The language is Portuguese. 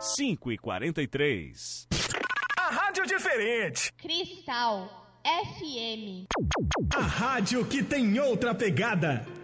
5h43. A rádio diferente. Cristal FM. A rádio que tem outra pegada.